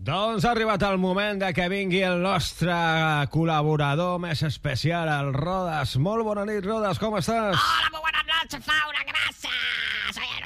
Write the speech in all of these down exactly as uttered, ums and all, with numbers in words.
Doncs ha arribat el moment de que vingui el nostre col·laborador més especial, el Rodas. Molt bona nit, Rodas, com estàs? Hola, muy buenas noches, Fauna, ¿qué pasa? Soy el...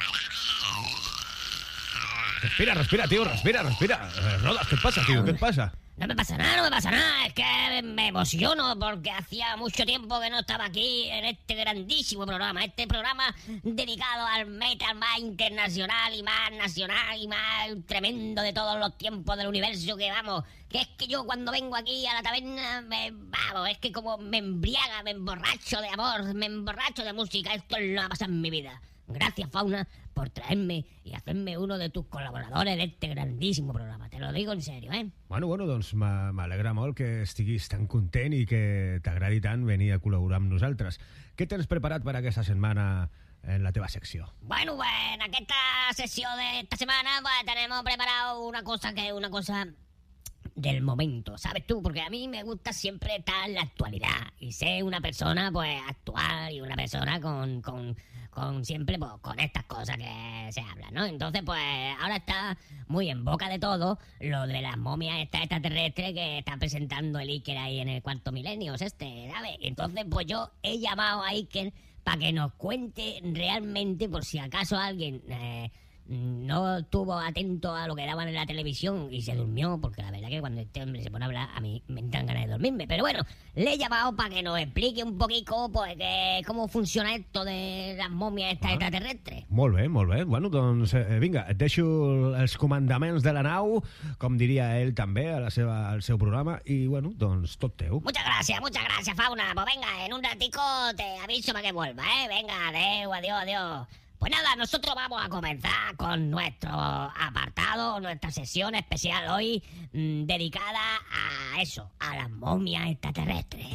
Respira, respira, tío, respira, respira. Eh, Rodas, ¿qué te pasa, tío? ¿Qué te pasa? No me pasa nada, no me pasa nada. Es que me emociono porque hacía mucho tiempo que no estaba aquí en este grandísimo programa. Este programa dedicado al metal más internacional y más nacional y más tremendo de todos los tiempos del universo. Que vamos, que es que yo cuando vengo aquí a la taberna, me, vamos, es que como me embriaga, me emborracho de amor, me emborracho de música. Esto es lo que ha pasado en mi vida. Gracias, Fauna, por traerme y hacerme uno de tus col·laboradores de este grandísimo programa. Te lo digo en serio, eh? Bueno, bueno, doncs m'alegra molt que estiguis tan content i que t'agradi tant venir a col·laborar amb nosaltres. Què tens preparat per aquesta setmana en la teva secció? Bueno, pues en aquesta sessió d'esta setmana pues tenemos preparado una cosa que es una cosa del momento, ¿sabes tú? Porque a mí me gusta siempre estar en la actualidad y ser una persona pues actual y una persona con, con, con siempre pues con estas cosas que se hablan, ¿no? Entonces pues ahora está muy en boca de todo lo de las momias estas extraterrestres que está presentando el Iker ahí en el cuarto milenio este, ¿sabes? Entonces pues yo he llamado a Iker para que nos cuente realmente, por si acaso alguien... Eh, no estuvo atento a lo que daban en la televisión y se durmió, porque la verdad que cuando este hombre se pone a hablar a mí me entran ganas de dormirme, pero bueno, le he llamado para que nos explique un poquito pues, que, cómo funciona esto de las momias estas ah. extraterrestres. Molt bé, molt bé. Bueno, doncs eh, vinga, et deixo els comandaments de la nau, com diria ell també a la seva, al seu programa, i bueno, doncs tot teu. Muchas gracias, muchas gracias, Fauna. Pues venga, en un ratico te aviso para que vuelva, ¿eh? Venga, adeu, adiós, adiós. Pues nada, nosotros vamos a comenzar con nuestro apartado, nuestra sesión especial hoy mmm, dedicada a eso, a las momias extraterrestres.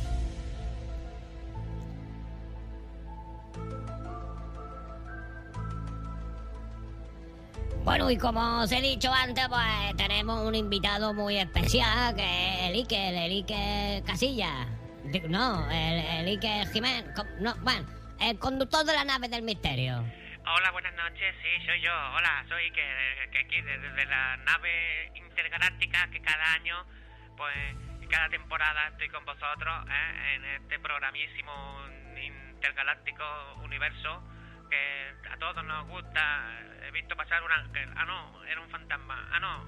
Bueno, y como os he dicho antes, pues tenemos un invitado muy especial, que es el Iker, el Iker Casillas. No, el, el Iker Jiménez, no, bueno... El conductor de la nave del misterio. Hola, buenas noches, sí, soy yo. Hola, soy que, que aquí desde de la nave intergaláctica que cada año, pues, cada temporada estoy con vosotros, ¿eh? En este programísimo intergaláctico universo que a todos nos gusta. He visto pasar un ángel. Ah, no, era un fantasma. Ah, no,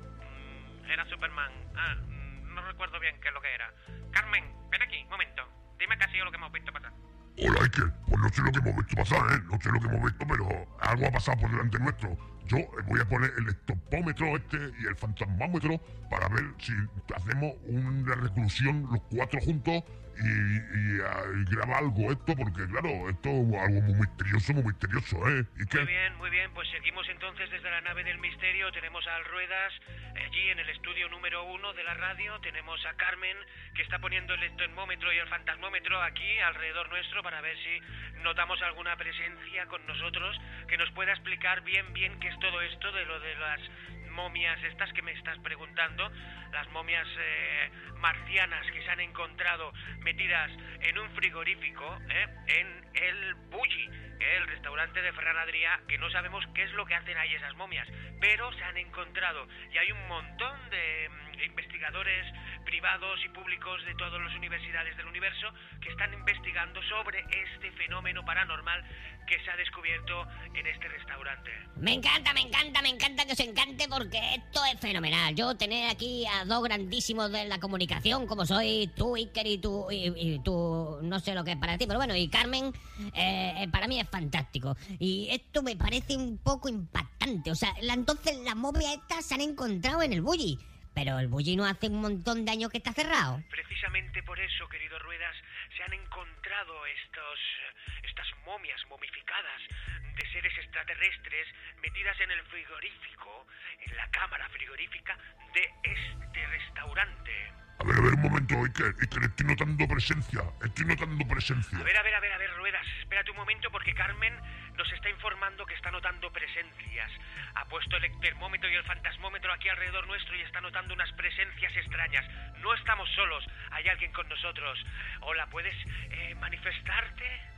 era Superman. Ah, no recuerdo bien qué es lo que era. Carmen, ven aquí, un momento. Dime qué ha sido lo que hemos visto pasar. Hola, Iker. Pues no sé lo que hemos visto pasar, ¿eh? No sé lo que hemos visto, pero algo ha pasado por delante nuestro. Yo voy a poner el estopómetro este y el fantasmómetro para ver si hacemos una reclusión los cuatro juntos y, y, y graba algo esto, porque claro, esto es algo muy misterioso, muy misterioso, ¿eh? ¿Y qué? Muy bien, muy bien, pues seguimos entonces desde la nave del misterio. Tenemos a Al Ruedas allí en el estudio número uno de la radio. Tenemos a Carmen, que está poniendo el termómetro y el fantasmómetro aquí alrededor nuestro para ver si notamos alguna presencia con nosotros que nos pueda explicar bien, bien qué es todo esto de lo de las momias estas que me estás preguntando, las momias eh, marcianas que se han encontrado metidas en un frigorífico, ¿eh? En el Bulli, ¿eh? El restaurante de Ferran Adrià, que no sabemos qué es lo que hacen ahí esas momias, pero se han encontrado y hay un montón de mm, investigadores privados y públicos de todas las universidades del universo que están investigando sobre este fenómeno paranormal que se ha descubierto en este restaurante. Me encanta, me encanta, me encanta que os encante porque esto es fenomenal. Yo tener aquí a dos grandísimos de la comunicación como soy tú, Iker, y tú, y, y tú, no sé lo que es para ti, pero bueno, y Carmen, eh, para mí es fantástico. Y esto me parece un poco impactante. O sea, la, entonces las momias estas se han encontrado en el Bulli. Pero el Bulli no hace un montón de años que está cerrado. Precisamente por eso, querido Ruedas, se han encontrado estos, estas momias momificadas de seres extraterrestres metidas en el frigorífico, en la cámara frigorífica de este restaurante. A ver, a ver, un momento, Iker, Iker, estoy notando presencia, estoy notando presencia. A ver, a ver, a ver, a ver, Ruedas, espérate un momento porque Carmen nos está informando que está notando presencias. Ha puesto el termómetro y el fantasmómetro aquí alrededor nuestro y está notando unas presencias extrañas. No estamos solos, hay alguien con nosotros. Hola, ¿puedes eh, manifestarte?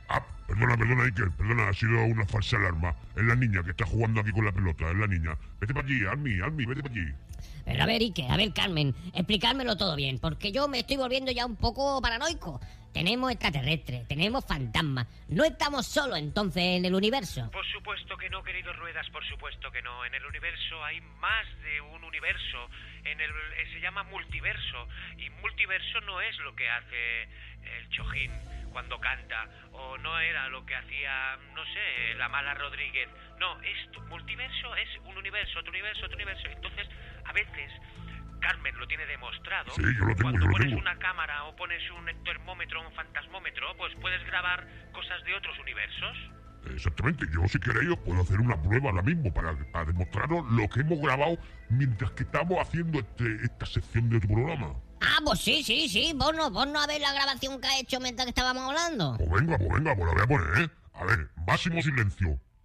Ah, perdona, perdona, Iker, perdona, ha sido una falsa alarma. Es la niña que está jugando aquí con la pelota, es la niña. Vete para allí, Almi, Almi, vete para allí. Pero a ver, Ike, a ver, Carmen, explicármelo todo bien, porque yo me estoy volviendo ya un poco paranoico. Tenemos extraterrestres, tenemos fantasmas. No estamos solos entonces en el universo. Por supuesto que no, querido Ruedas, por supuesto que no. En el universo hay más de un universo. En el eh, se llama multiverso. Y multiverso no es lo que hace el Chojín cuando canta, o no era lo que hacía, no sé, la Mala Rodríguez. No, esto, multiverso es un universo, otro universo, otro universo. Entonces, a veces, Carmen lo tiene demostrado. Sí, yo lo tengo, Cuando yo lo pones tengo. una cámara o pones un termómetro, un fantasmómetro, pues puedes grabar cosas de otros universos. Exactamente, yo si queréis os puedo hacer una prueba ahora mismo para, para demostraros lo que hemos grabado mientras que estamos haciendo este, esta sección de tu programa. Ah, pues sí, sí, sí, vos no, vos no a ver la grabación que ha hecho mientras que estábamos hablando. Pues venga, pues venga, pues la voy a poner, ¿eh? A ver, máximo silencio.